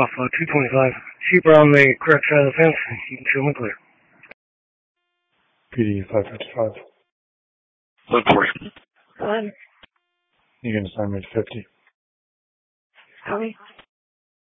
Buffalo 225. Keep her on the correct side of the fence. You can show me clear. PD 555. Look for it. One. You can assign me to 50. Copy.